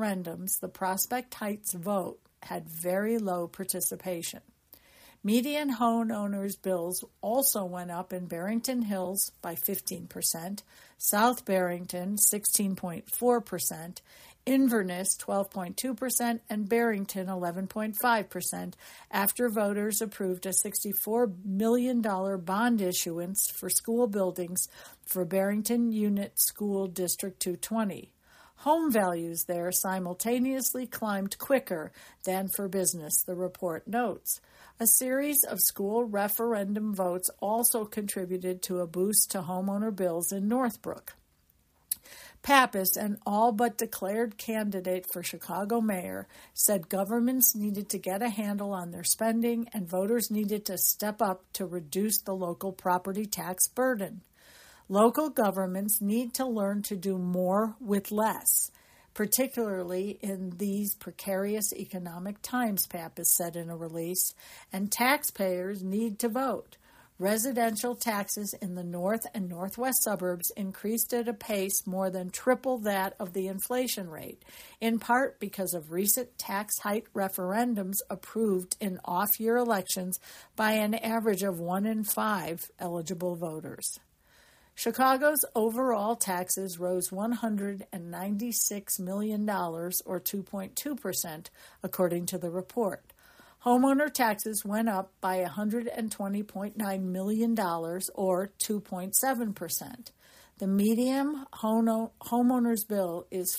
referendums, the Prospect Heights vote had very low participation. Median home owners' bills also went up in Barrington Hills by 15%, South Barrington 16.4%, Inverness 12.2%, and Barrington 11.5% after voters approved a $64 million bond issuance for school buildings for Barrington Unit School District 220. Home values there simultaneously climbed quicker than for business, the report notes. A series of school referendum votes also contributed to a boost to homeowner bills in Northbrook. Pappas, an all-but declared candidate for Chicago mayor, said governments needed to get a handle on their spending and voters needed to step up to reduce the local property tax burden. Local governments need to learn to do more with less, particularly in these precarious economic times, Pappas said in a release, and taxpayers need to vote. Residential taxes in the north and northwest suburbs increased at a pace more than triple that of the inflation rate, in part because of recent tax hike referendums approved in off-year elections by an average of 1 in 5 eligible voters. Chicago's overall taxes rose $196 million, or 2.2%, according to the report. Homeowner taxes went up by $120.9 million, or 2.7%. The median homeowner's bill is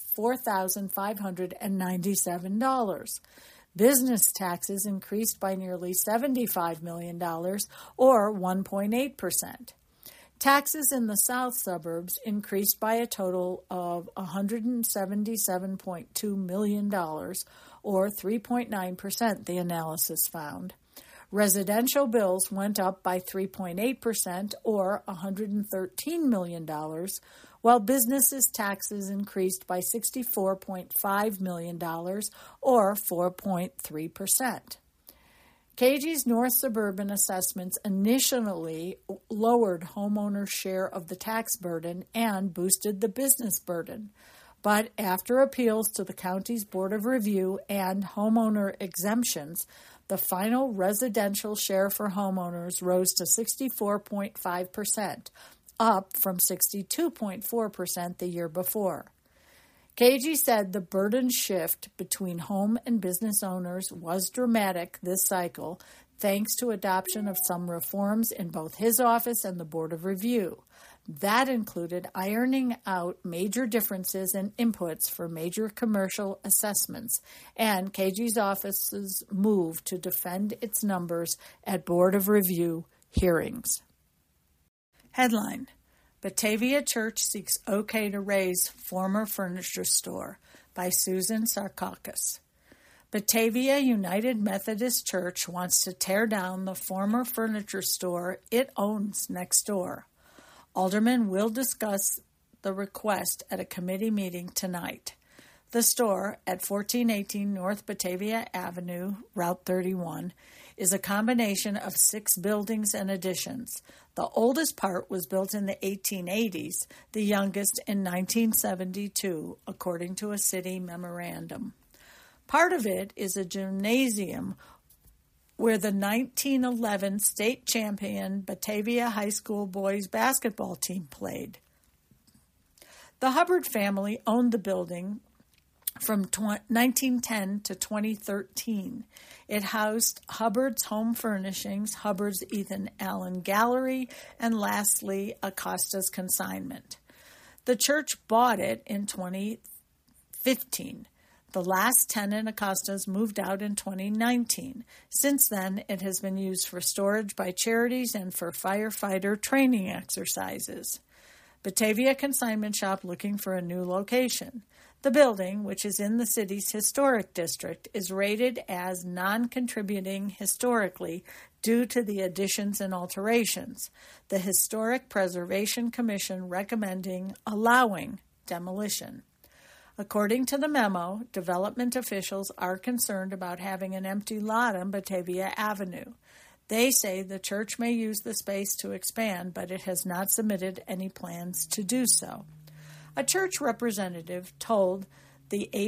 $4,597. Business taxes increased by nearly $75 million, or 1.8%. Taxes in the south suburbs increased by a total of $177.2 million, or 3.9%, the analysis found. Residential bills went up by 3.8%, or $113 million, while businesses' taxes increased by $64.5 million, or 4.3%. KG's North Suburban assessments initially lowered homeowners' share of the tax burden and boosted the business burden. But after appeals to the county's Board of Review and homeowner exemptions, the final residential share for homeowners rose to 64.5%, up from 62.4% the year before. KG said the burden shift between home and business owners was dramatic this cycle, thanks to adoption of some reforms in both his office and the Board of Review. That included ironing out major differences in inputs for major commercial assessments and KG's office's move to defend its numbers at Board of Review hearings. Headline: Batavia Church seeks okay to raise former furniture store by Susan Sarkakis. Batavia United Methodist Church wants to tear down the former furniture store it owns next door. Aldermen will discuss the request at a committee meeting tonight. The store at 1418 North Batavia Avenue, Route 31, is a combination of 6 buildings and additions. The oldest part was built in the 1880s, the youngest in 1972, according to a city memorandum. Part of it is a gymnasium where the 1911 state champion Batavia High School boys basketball team played. The Hubbard family owned the building from 1910 to 2013. It housed Hubbard's Home Furnishings, Hubbard's Ethan Allen Gallery, and lastly, Acosta's Consignment. The church bought it in 2015. The last tenant, Acosta's, moved out in 2019. Since then, it has been used for storage by charities and for firefighter training exercises. Batavia Consignment Shop looking for a new location. The building, which is in the city's historic district, is rated as non-contributing historically due to the additions and alterations. The Historic Preservation Commission recommending allowing demolition. According to the memo, development officials are concerned about having an empty lot on Batavia Avenue. They say the church may use the space to expand, but it has not submitted any plans to do so. A church representative told the